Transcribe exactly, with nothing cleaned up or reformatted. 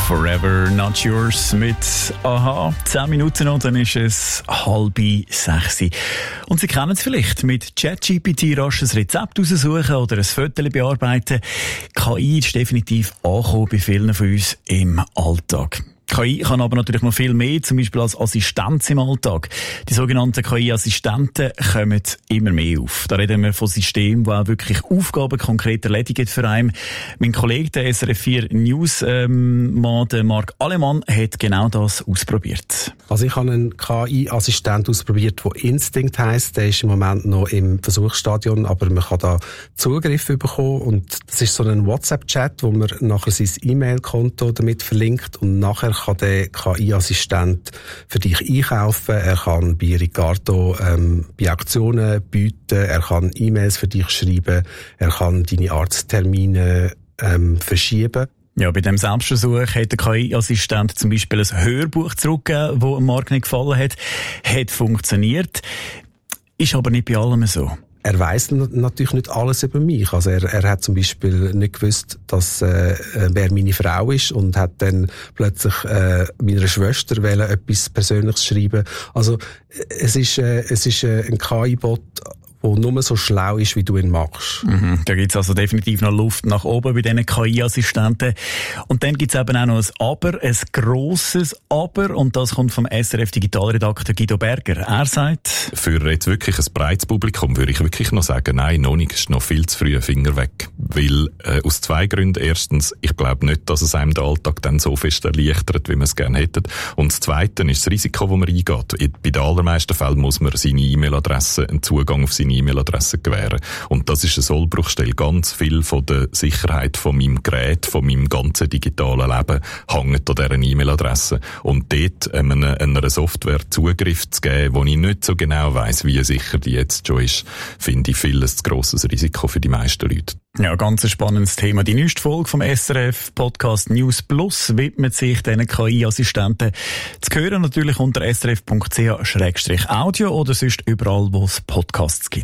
Forever Not Yours mit Aha. Zehn Minuten und dann ist es halb sechs. Und Sie kennen es vielleicht, mit ChatGPT rasch ein Rezept raussuchen oder ein Foto bearbeiten. K I ist definitiv angekommen bei vielen von uns im Alltag. K I kann aber natürlich noch viel mehr, zum Beispiel als Assistenz im Alltag. Die sogenannten K I-Assistenten kommen immer mehr auf. Da reden wir von Systemen, die auch wirklich Aufgaben konkret erledigen für einen. Mein Kollege, der S R F vier News-Mann, ähm, Marc Alemann, hat genau das ausprobiert. Also ich habe einen K I-Assistent ausprobiert, der Instinct heisst. Der ist im Moment noch im Versuchsstadion, aber man kann da Zugriff bekommen. Und das ist so ein WhatsApp-Chat, wo man nachher sein E-Mail-Konto damit verlinkt und nachher kann der K I-Assistent für dich einkaufen, er kann bei Ricardo ähm, bei Auktionen bieten, er kann E-Mails für dich schreiben, er kann deine Arzttermine ähm, verschieben. Ja, bei dem Selbstversuch hat der K I-Assistent zum Beispiel ein Hörbuch zurückgegeben, das Marc nicht gefallen hat. Hat funktioniert, ist aber nicht bei allem so. Er weiss natürlich nicht alles über mich. Also er, er hat zum Beispiel nicht gewusst, dass äh, wer meine Frau ist und hat dann plötzlich äh, meiner Schwester wollen, etwas Persönliches schreiben. Also es ist, äh, es ist äh, ein K I-Bot, der nur so schlau ist, wie du ihn machst. Mhm, da gibt's also definitiv noch Luft nach oben bei diesen K I-Assistenten. Und dann gibt's eben auch noch ein Aber, ein grosses Aber, und das kommt vom S R F-Digitalredakteur Guido Berger. Er sagt: Für jetzt wirklich ein breites Publikum würde ich wirklich noch sagen, nein, noch nicht, ist noch viel zu früh, Finger weg. Weil, äh, aus zwei Gründen. Erstens, ich glaube nicht, dass es einem den Alltag dann so fest erleichtert, wie man es gerne hätte. Und das Zweite ist das Risiko, das man eingeht. Bei den allermeisten Fällen muss man seine E-Mail-Adresse, einen Zugang auf seine E-Mail-Adresse gewähren. Und das ist eine Sollbruchstelle. Ganz viel von der Sicherheit von meinem Gerät, von meinem ganzen digitalen Leben hängt an dieser E-Mail-Adresse. Und dort einer, einer Software Zugriff zu geben, wo ich nicht so genau weiss, wie sicher die jetzt schon ist, finde ich viel ein zu grosses Risiko für die meisten Leute. Ja, ganz ein spannendes Thema. Die neueste Folge vom S R F Podcast News Plus widmet sich diesen K I-Assistenten. Zu hören natürlich unter s r f punkt c h slash audio oder sonst überall, wo es Podcasts gibt.